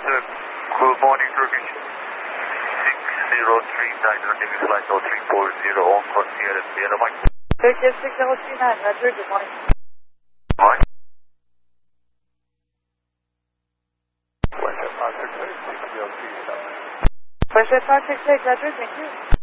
sir. Good morning, Turkish. 603 Dynamic Flight 0340 on course here at Sierra Mike. Turkish 6039, Roger, good morning. Morning. First Air 568, Roger, thank you.